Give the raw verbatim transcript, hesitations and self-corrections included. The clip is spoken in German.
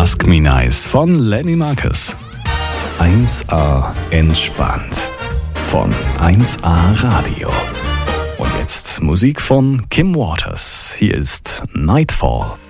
Ask Me Nice von Lenny Marcus. eins A entspannt von eins A Radio. Und jetzt Musik von Kim Waters. Hier ist Nightfall.